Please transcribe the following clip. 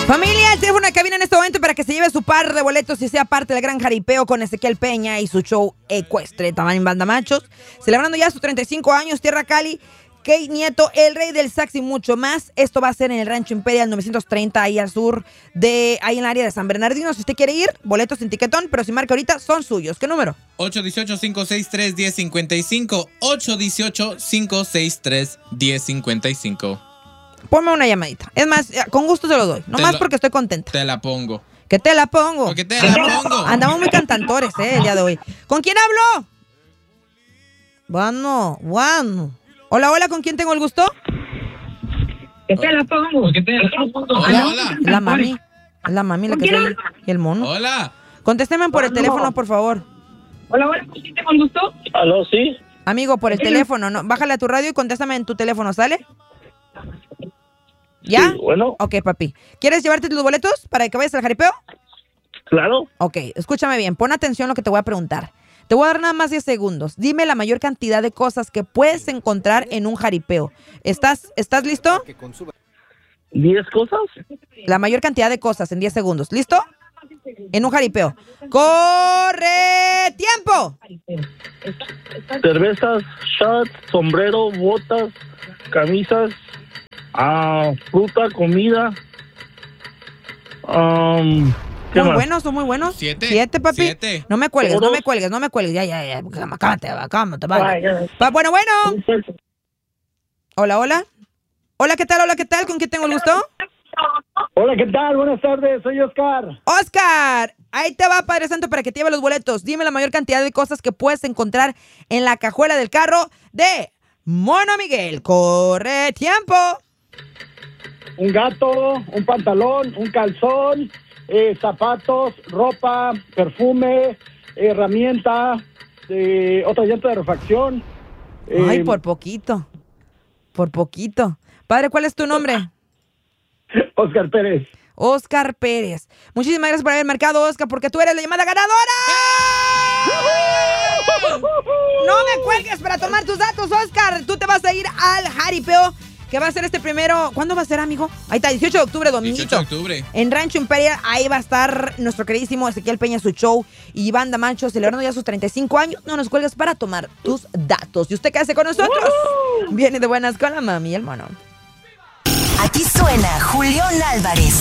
Familia, el teléfono de cabina en este momento para que se lleve su par de boletos y sea parte del gran jaripeo con Ezequiel Peña y su show ecuestre, Tamaño Banda Machos. Celebrando ya sus 35 años, Tierra Cali, Kate Nieto, el rey del sax y mucho más. Esto va a ser en el Rancho Imperial 930, ahí al sur ahí en el área de San Bernardino. Si usted quiere ir, boletos sin tiquetón, pero si marca ahorita, son suyos. ¿Qué número? 818-563-1055. 818-563-1055. Ponme una llamadita. Es más, con gusto se lo doy. Nomás porque estoy contenta. Te la pongo. ¿Que te la pongo? Porque te la pongo. Andamos muy cantantores, el día de hoy. ¿Con quién hablo? Bueno. Hola, ¿con quién tengo el gusto? ¿Qué te la pongo? Hola. Es la mami la que está ahí. Y el mono. Hola. Contésteme por el teléfono, por favor. Hola, ¿con quién tengo el gusto? ¿Aló, sí? Amigo, por el teléfono, ¿no? Bájale a tu radio y contéstame en tu teléfono, ¿sale? ¿Ya? Sí, bueno. Ok, papi. ¿Quieres llevarte tus boletos para que vayas al jaripeo? Claro. Ok, escúchame bien, pon atención a lo que te voy a preguntar. Te voy a dar nada más 10 segundos. Dime la mayor cantidad de cosas que puedes encontrar en un jaripeo. ¿Estás listo? 10 cosas. La mayor cantidad de cosas en 10 segundos. ¿Listo? En un jaripeo. ¡Corre! ¡Tiempo! Cervezas, shots, sombrero, botas, camisas, fruta, comida. ¿Qué Muy más? buenos, son muy buenos. 7, papi. 7. No me cuelgues. Ya. Cámate, vale. Bueno. Hola. Hola, ¿qué tal? ¿Con quién tengo el gusto? Hola, ¿qué tal? Buenas tardes, soy Oscar. Oscar, ahí te va, Padre Santo, para que te lleve los boletos. Dime la mayor cantidad de cosas que puedes encontrar en la cajuela del carro de Mono Miguel. ¡Corre, tiempo! Un gato, un pantalón, un calzón, zapatos, ropa, perfume, herramienta, otra llanta de refacción. Ay, por poquito. Padre, ¿cuál es tu nombre? Oscar Pérez. Oscar Pérez. Muchísimas gracias por haber marcado, Oscar, porque tú eres la llamada ganadora. No me cuelgues para tomar tus datos, Oscar. Tú te vas a ir al jaripeo, que va a ser este primero. ¿Cuándo va a ser, amigo? Ahí está, 18 de octubre, domingo. 18 de octubre. En Rancho Imperial, ahí va a estar nuestro queridísimo Ezequiel Peña, su show, y Banda Mancho, celebrando ya sus 35 años. No nos cuelgues para tomar tus datos. Y usted quédese con nosotros. Viene de buenas con la mami y el mono. Aquí suena Julián Álvarez.